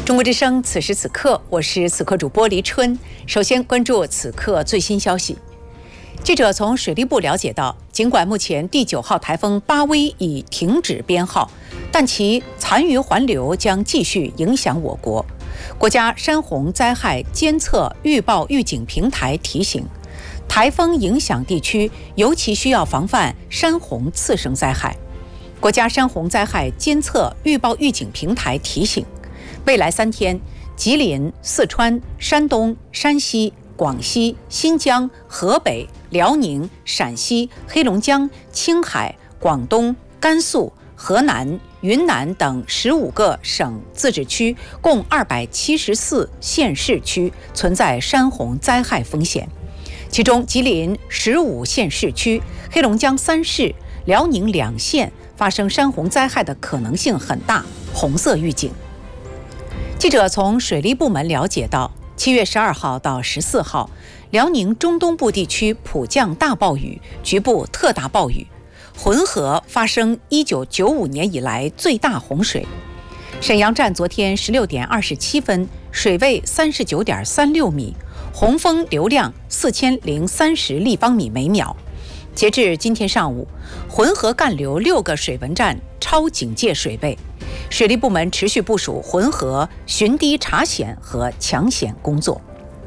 中国之声，此时此刻，我是此刻主播黎春。首先关注此刻最新消息。记者从水利部了解到，尽管目前第9号台风巴威已停止编号，但其残余环流将继续影响我国。国家山洪灾害监测预报预警平台提醒，台风影响地区尤其需要防范山洪次生灾害。国家山洪灾害监测预报预警平台提醒，未来3天，吉林、四川、山东、山西、广西、新疆、河北、辽宁、陕西、黑龙江、青海、广东、甘肃、河南、云南等15个省自治区共274县市区存在山洪灾害风险，其中吉林15县市区、黑龙江3市、辽宁2县发生山洪灾害的可能性很大，红色预警。记者从水利部门了解到，7月12号到14号，辽宁中东部地区普降大暴雨，局部特大暴雨，浑河发生1995年以来最大洪水。沈阳站昨天16点27分，水位39.36米，洪峰流量4030立方米每秒。截至今天上午，浑河干流6个水文站超警戒水位，水利部门持续部署浑河巡堤查险和抢险工作。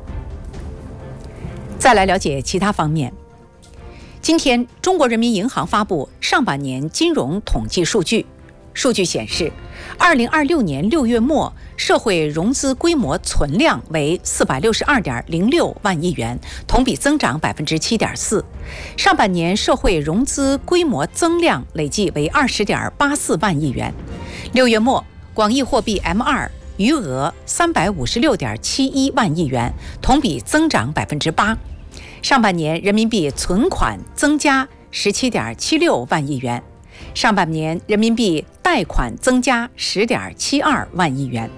再来了解其他方面。今天，中国人民银行发布上半年金融统计数据，数据显示，2026年6月末社会融资规模存量为462.06万亿元，同比增长7.4%。上半年社会融资规模增量累计为20.84万亿元。6月末，广义货币 M2 余额356.71万亿元，同比增长8%。上半年人民币存款增加17.76万亿元，上半年人民币贷款增加10.72万亿元。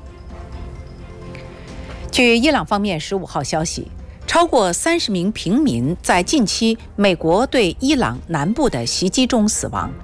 据伊朗方面15号消息，超过30名平民在近期美国对伊朗南部的袭击中死亡。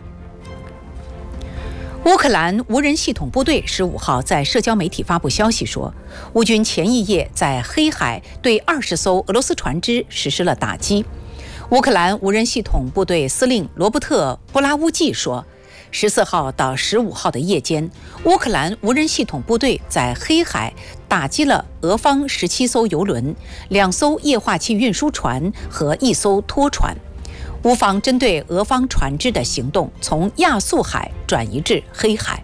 乌克兰无人系统部队15号在社交媒体发布消息说，乌军前一夜在黑海对20艘俄罗斯船只实施了打击。乌克兰无人系统部队司令罗伯特·布拉乌季说，14号到15号的夜间，乌克兰无人系统部队在黑海打击了俄方17艘油轮、2艘液化气运输船和1艘拖船。乌方针对俄方船只的行动从亚速海转移至黑海。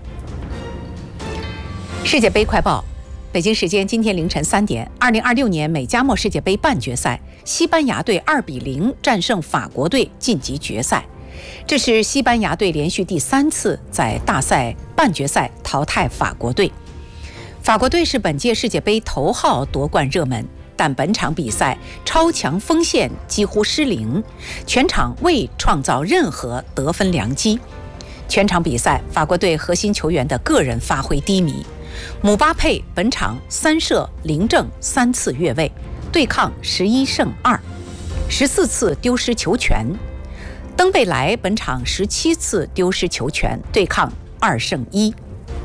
世界杯快报，北京时间今天凌晨3点，2026年美加墨世界杯半决赛，西班牙队2-0战胜法国队晋级决赛。这是西班牙队连续第3次在大赛半决赛淘汰法国队。法国队是本届世界杯头号夺冠热门，但本场比赛超强锋线几乎失灵，全场未创造任何得分良机。全场比赛，法国队核心球员的个人发挥低迷。姆巴佩本场3射0正3次越位，对抗11胜2，14次丢失球权。登贝莱本场17次丢失球权，对抗2胜1。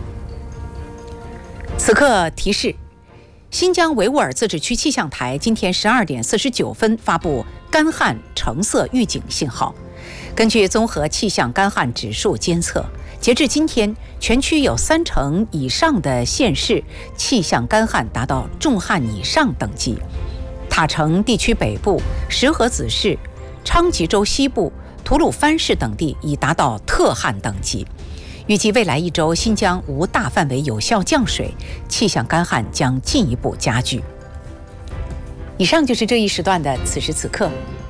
此刻提示，新疆维吾尔自治区气象台今天12点49分发布干旱橙色预警信号。根据综合气象干旱指数监测，截至今天，全区有30%以上的县市气象干旱达到重旱以上等级。塔城地区北部、石河子市、昌吉州西部、吐鲁番市等地已达到特旱等级。预计未来1周，新疆无大范围有效降水，气象干旱将进一步加剧。以上就是这一时段的此时此刻。